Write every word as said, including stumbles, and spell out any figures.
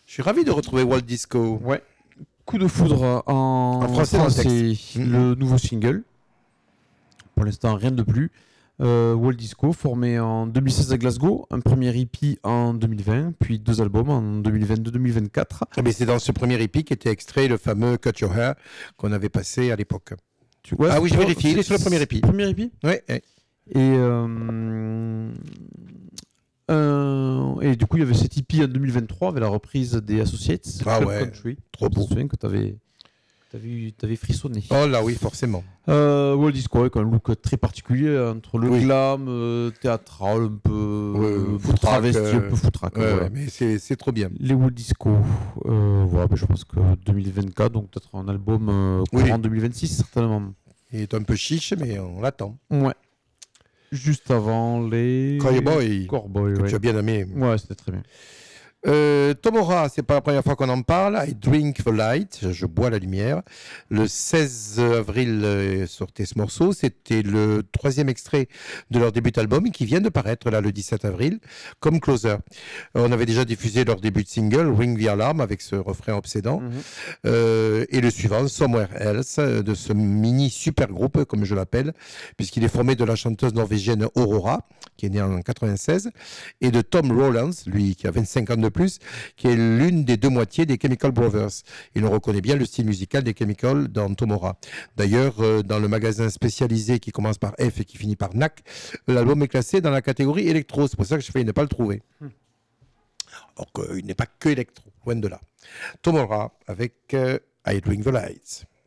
Je suis ravi de retrouver World Disco. Ouais. Coup de foudre en, En français, français, dans le texte. le nouveau single. Pour l'instant, rien de plus. Euh, World Disco, formé en deux mille seize à Glasgow, un premier E P en deux mille vingt, puis deux albums en deux mille vingt-deux deux mille vingt-quatre. Ah, mais c'est dans ce premier E P qu'était extrait le fameux Cut Your Hair qu'on avait passé à l'époque. Tu vois, Ah oui, j'ai c'est- vérifié, il est sur le premier E P. Premier E P. Ouais, ouais. Et, euh, euh, et du coup, il y avait cet E P en deux mille vingt-trois avec la reprise des Associates, Ah Club ouais, Country. trop beau. Je me souviens que tu avais, t'avais frissonné. Oh là oui, forcément. Euh, World Disco avec un look très particulier entre le Oui. glam, euh, théâtral, un peu, Ouais, un peu foutraque, travesti, euh, un peu foutraque. Ouais, voilà. ouais, mais c'est, c'est trop bien. Les World Disco, euh, voilà, ben, je pense que deux mille vingt-quatre, donc peut-être un album euh, Oui. courant deux mille vingt-six, certainement. Il est un peu chiche, mais on l'attend. Ouais. Juste avant les. Cowboy, Cowboy, que ouais. tu as bien aimé. Ouais, c'était très bien. Euh, Tomora, c'est pas la première fois qu'on en parle. I Drink the Light, je, je bois la lumière. Le seize avril euh, sortait ce morceau. C'était le troisième extrait de leur début d'album qui vient de paraître là le dix-sept avril comme closer. Euh, on avait déjà diffusé leur début de single Ring the Alarm avec ce refrain obsédant. Mhm. Euh, et le suivant, Somewhere Else, euh, de ce mini super groupe, comme je l'appelle, puisqu'il est formé de la chanteuse norvégienne Aurora, qui est née en quatre-vingt-seize, et de Tom Rowlands, lui qui a vingt-cinq ans de plus, qui est l'une des deux moitiés des Chemical Brothers. Et l'on reconnaît bien le style musical des Chemical dans Tomora. D'ailleurs, euh, dans le magasin spécialisé qui commence par F et qui finit par N A C, l'album est classé dans la catégorie électro. C'est pour ça que je failli ne pas le trouver. Hmm. Alors qu'il n'est pas que électro, loin de là. Tomora avec euh, I Drink the Lights.